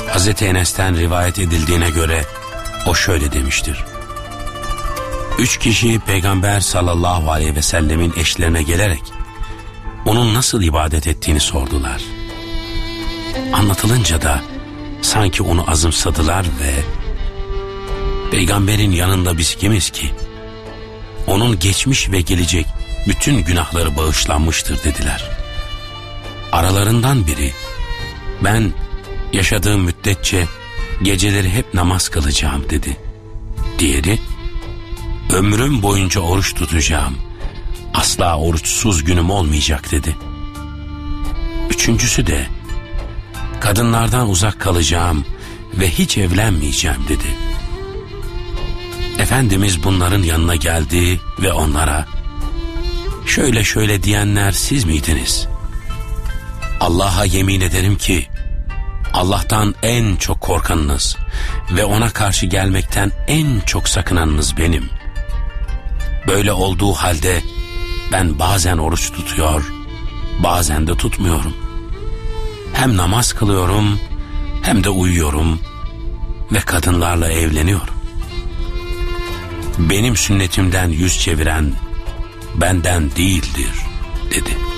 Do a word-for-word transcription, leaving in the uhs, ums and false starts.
Hazreti Enes'ten rivayet edildiğine göre o şöyle demiştir. Üç kişi Peygamber sallallahu aleyhi ve sellemin eşlerine gelerek onun nasıl ibadet ettiğini sordular. Anlatılınca da sanki onu azımsadılar ve Peygamberin yanında biz kimiz ki? Onun geçmiş ve gelecek bütün günahları bağışlanmıştır dediler. Aralarından biri, ben yaşadığım müddetçe geceleri hep namaz kılacağım dedi. Diğeri, ömrüm boyunca oruç tutacağım, asla oruçsuz günüm olmayacak dedi. Üçüncüsü de, kadınlardan uzak kalacağım ve hiç evlenmeyeceğim dedi. Efendimiz bunların yanına geldi ve onlara, şöyle şöyle diyenler siz miydiniz? Allah'a yemin ederim ki, Allah'tan en çok korkanınız ve ona karşı gelmekten en çok sakınanınız benim. Böyle olduğu halde ben bazen oruç tutuyor, bazen de tutmuyorum. Hem namaz kılıyorum, hem de uyuyorum ve kadınlarla evleniyorum. Benim sünnetimden yüz çeviren benden değildir dedi.